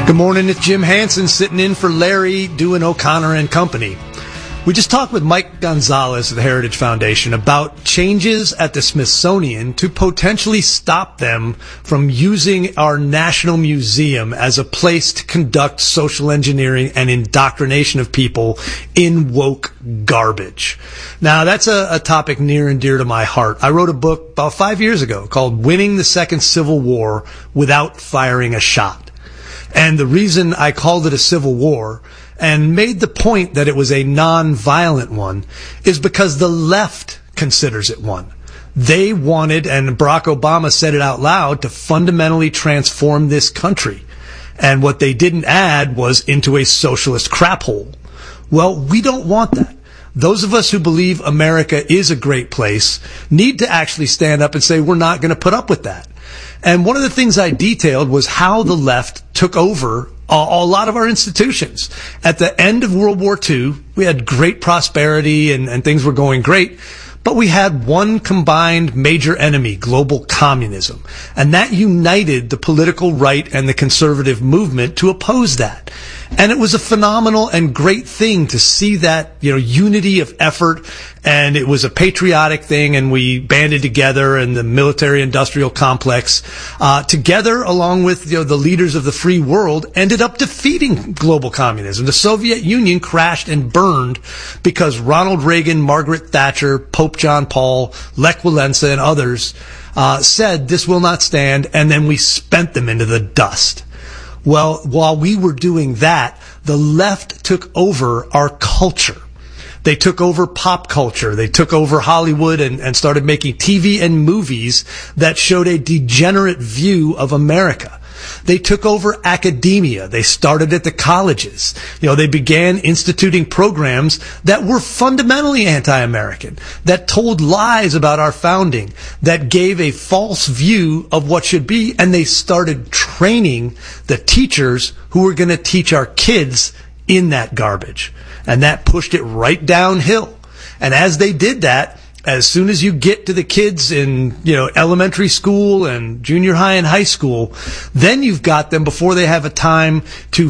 Good morning, it's Jim Hansen sitting in for Larry doing O'Connor and Company. We just talked with Mike Gonzalez of the Heritage Foundation about changes at the Smithsonian to potentially stop them from using our National Museum as a place to conduct social engineering and indoctrination of people in woke garbage. Now, that's a topic near and dear to my heart. I wrote a book about 5 years ago called Winning the Second Civil War Without Firing a Shot. And the reason I called it a civil war and made the point that it was a non-violent one is because the left considers it one. They wanted, and Barack Obama said it out loud, to fundamentally transform this country. And what they didn't add was into a socialist crap hole. Well, we don't want that. Those of us who believe America is a great place need to actually stand up and say we're not going to put up with that. And one of the things I detailed was how the left took over a lot of our institutions. At the end of World War II, we had great prosperity and things were going great, but we had one combined major enemy, global communism. And that united the political right and the conservative movement to oppose that. And it was a phenomenal and great thing to see that, unity of effort. And it was a patriotic thing, and we banded together, and the military-industrial complex, together along with the leaders of the free world, ended up defeating global communism. The Soviet Union crashed and burned because Ronald Reagan, Margaret Thatcher, Pope John Paul, Lech Walesa, and others said this will not stand, and then we spent them into the dust. Well, while we were doing that, the left took over our culture. They took over pop culture. They took over Hollywood and started making TV and movies that showed a degenerate view of America. They took over academia. They started at the colleges. They began instituting programs that were fundamentally anti-American, that told lies about our founding, that gave a false view of what should be, and they started training the teachers who were going to teach our kids in that garbage. And that pushed it right downhill. And as they did that, as soon as you get to the kids in, elementary school and junior high and high school, then you've got them before they have a time to,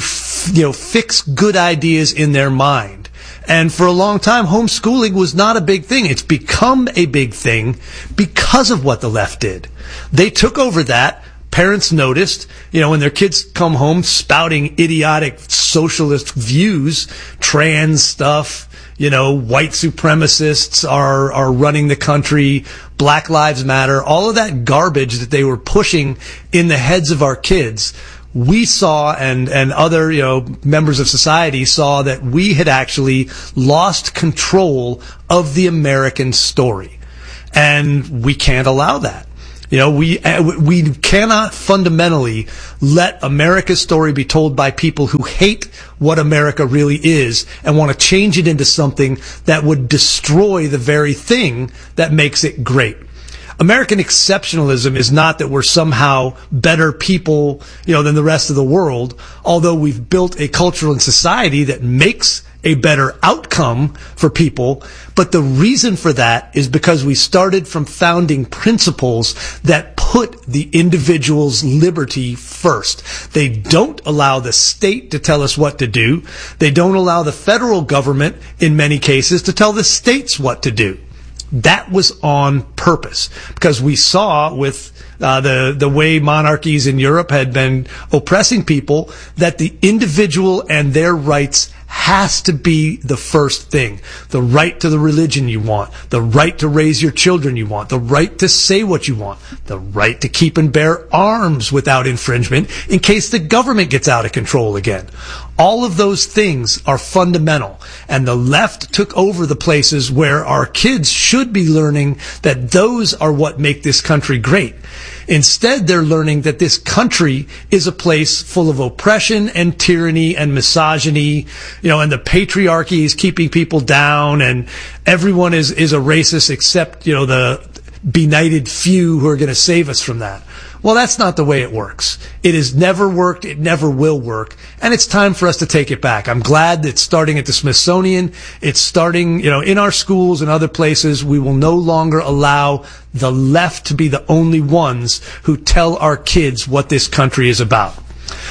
fix good ideas in their mind. And for a long time, homeschooling was not a big thing. It's become a big thing because of what the left did. They took over that. Parents noticed, when their kids come home spouting idiotic socialist views, trans stuff, white supremacists are running the country, Black Lives Matter, all of that garbage that they were pushing in the heads of our kids. We saw, and other, members of society saw that we had actually lost control of the American story. And we can't allow that. We cannot fundamentally let America's story be told by people who hate what America really is and want to change it into something that would destroy the very thing that makes it great. American exceptionalism is not that we're somehow better people, than the rest of the world, although we've built a culture and society that makes a better outcome for people. But the reason for that is because we started from founding principles that put the individual's liberty first. They don't allow the state to tell us what to do. They don't allow the federal government, in many cases, to tell the states what to do. That was on purpose, because we saw with the way monarchies in Europe had been oppressing people that the individual and their rights has to be the first thing. The right to the religion you want, the right to raise your children you want, the right to say what you want, the right to keep and bear arms without infringement in case the government gets out of control again. All of those things are fundamental, and the left took over the places where our kids should be learning that those are what make this country great. Instead, they're learning that this country is a place full of oppression and tyranny and misogyny, and the patriarchy is keeping people down, and everyone is a racist except, the benighted few who are going to save us from that. Well, that's not the way it works. It has never worked. It never will work. And it's time for us to take it back. I'm glad that it's starting at the Smithsonian. It's starting, in our schools and other places. We will no longer allow the left to be the only ones who tell our kids what this country is about.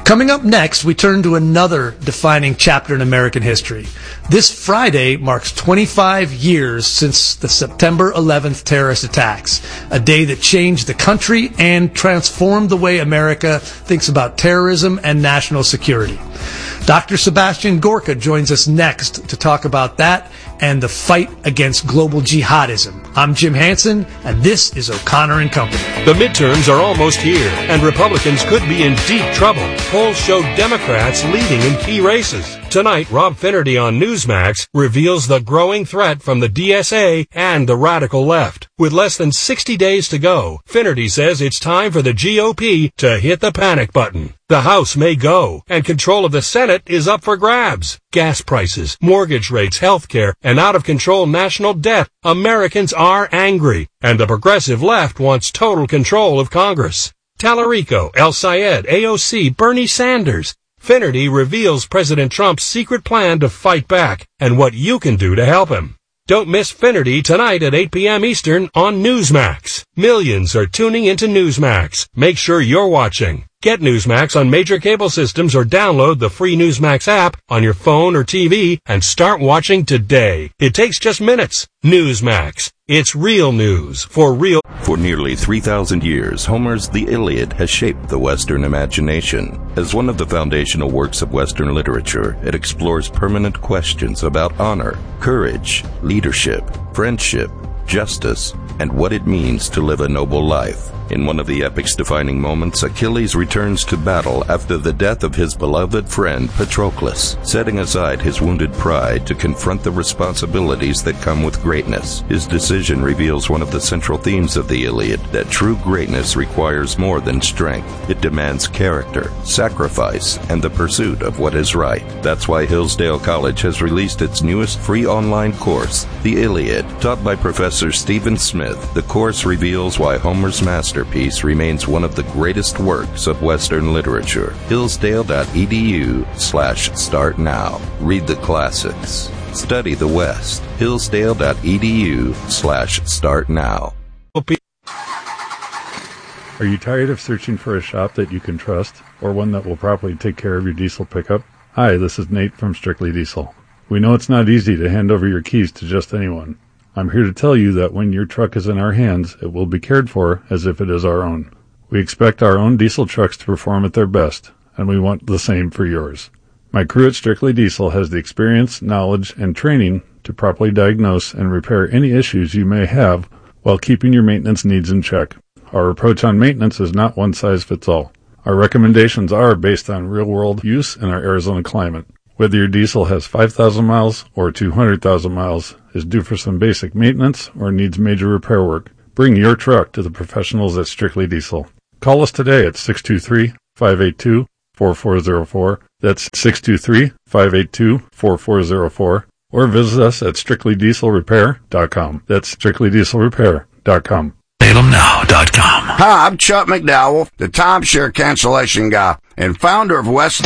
Coming up next, we turn to another defining chapter in American history. This Friday marks 25 years since the September 11th terrorist attacks, a day that changed the country and transformed the way America thinks about terrorism and national security. Dr. Sebastian Gorka joins us next to talk about that and the fight against global jihadism. I'm Jim Hansen, and this is O'Connor and Company. The midterms are almost here, and Republicans could be in deep trouble. Polls show Democrats leading in key races. Tonight, Rob Finnerty on Newsmax reveals the growing threat from the DSA and the radical left. With less than 60 days to go, Finnerty says it's time for the GOP to hit the panic button. The House may go, and control of the Senate is up for grabs. Gas prices, mortgage rates, healthcare, and out-of-control national debt. Americans are angry, and the progressive left wants total control of Congress. Tallarico, El Sayed, AOC, Bernie Sanders. Finnerty reveals President Trump's secret plan to fight back and what you can do to help him. Don't miss Finnerty tonight at 8 p.m. Eastern on Newsmax. Millions are tuning into Newsmax. Make sure you're watching. Get Newsmax on major cable systems or download the free Newsmax app on your phone or TV and start watching today. It takes just minutes. Newsmax. It's real news for real. For nearly 3,000 years, Homer's The Iliad has shaped the Western imagination. As one of the foundational works of Western literature, it explores permanent questions about honor, courage, leadership, friendship, justice, and what it means to live a noble life. In one of the epic's defining moments, Achilles returns to battle after the death of his beloved friend Patroclus, setting aside his wounded pride to confront the responsibilities that come with greatness. His decision reveals one of the central themes of the Iliad, that true greatness requires more than strength. It demands character, sacrifice, and the pursuit of what is right. That's why Hillsdale College has released its newest free online course, The Iliad, taught by Professor Stephen Smith. The course reveals why Homer's masterpiece remains one of the greatest works of Western literature. Hillsdale.edu/start now. Read the classics. Study the West. Hillsdale.edu/start now. Are you tired of searching for a shop that you can trust, or one that will properly take care of your diesel pickup? Hi, this is Nate from Strictly Diesel. We know it's not easy to hand over your keys to just anyone. I'm here to tell you that when your truck is in our hands, it will be cared for as if it is our own. We expect our own diesel trucks to perform at their best, and we want the same for yours. My crew at Strictly Diesel has the experience, knowledge, and training to properly diagnose and repair any issues you may have while keeping your maintenance needs in check. Our approach on maintenance is not one size fits all. Our recommendations are based on real-world use in our Arizona climate. Whether your diesel has 5,000 miles or 200,000 miles, is due for some basic maintenance, or needs major repair work, bring your truck to the professionals at Strictly Diesel. Call us today at 623-582-4404. That's 623-582-4404. Or visit us at strictlydieselrepair.com. That's strictlydieselrepair.com. SalemNow.com. Hi, I'm Chuck McDowell, the timeshare cancellation guy and founder of West.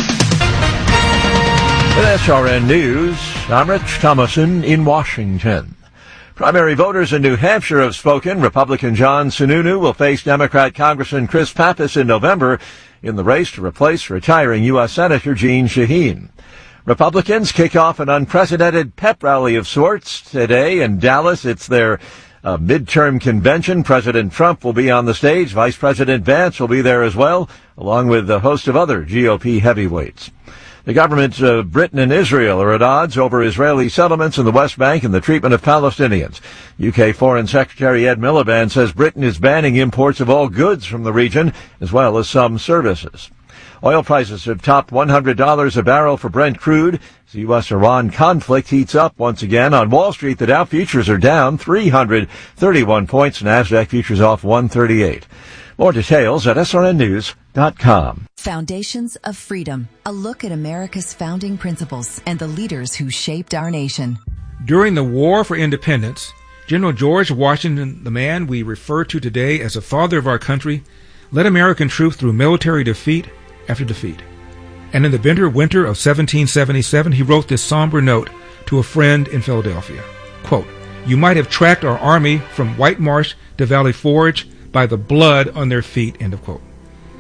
With SRN News, I'm Rich Thomason in Washington. Primary voters in New Hampshire have spoken. Republican John Sununu will face Democrat Congressman Chris Pappas in November in the race to replace retiring U.S. Senator Jeanne Shaheen. Republicans kick off an unprecedented pep rally of sorts today in Dallas. It's their midterm convention. President Trump will be on the stage. Vice President Vance will be there as well, along with a host of other GOP heavyweights. The governments of Britain and Israel are at odds over Israeli settlements in the West Bank and the treatment of Palestinians. UK Foreign Secretary Ed Miliband says Britain is banning imports of all goods from the region, as well as some services. Oil prices have topped $100 a barrel for Brent crude as the U.S.-Iran conflict heats up once again. On Wall Street, the Dow futures are down 331 points. NASDAQ futures off 138. More details at srnnews.com. Foundations of Freedom, a look at America's founding principles and the leaders who shaped our nation. During the War for Independence, General George Washington, the man we refer to today as the father of our country, led American troops through military defeat after defeat. And in the bitter winter of 1777, he wrote this somber note to a friend in Philadelphia. Quote, "You might have tracked our army from White Marsh to Valley Forge by the blood on their feet," end of quote.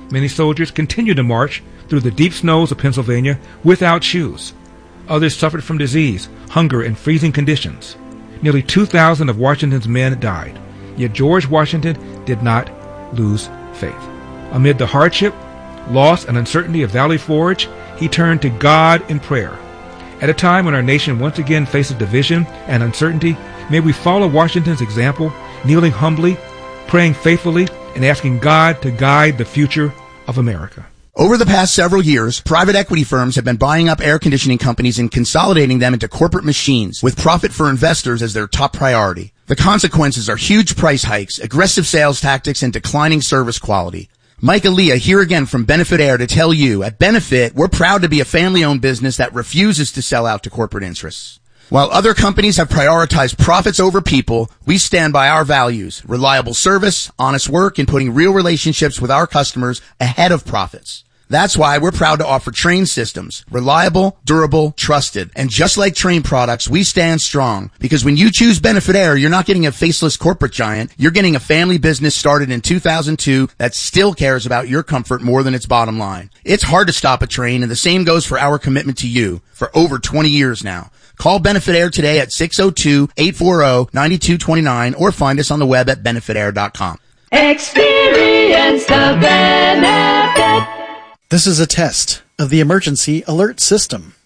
Many soldiers continued to march through the deep snows of Pennsylvania without shoes. Others suffered from disease, hunger, and freezing conditions. Nearly 2,000 of Washington's men died. Yet George Washington did not lose faith. Amid the hardship, loss, and uncertainty of Valley Forge, he turned to God in prayer. At a time when our nation once again faces division and uncertainty, may we follow Washington's example, kneeling humbly, praying faithfully, and asking God to guide the future of America. Over the past several years, private equity firms have been buying up air conditioning companies and consolidating them into corporate machines, with profit for investors as their top priority. The consequences are huge price hikes, aggressive sales tactics, and declining service quality. Mike Aaliyah here again from Benefit Air to tell you, at Benefit, we're proud to be a family-owned business that refuses to sell out to corporate interests. While other companies have prioritized profits over people, we stand by our values, reliable service, honest work, and putting real relationships with our customers ahead of profits. That's why we're proud to offer Trane systems. Reliable, durable, trusted. And just like Trane products, we stand strong. Because when you choose Benefit Air, you're not getting a faceless corporate giant. You're getting a family business started in 2002 that still cares about your comfort more than its bottom line. It's hard to stop a train, and the same goes for our commitment to you for over 20 years now. Call Benefit Air today at 602-840-9229 or find us on the web at benefitair.com. Experience the benefit. This is a test of the emergency alert system.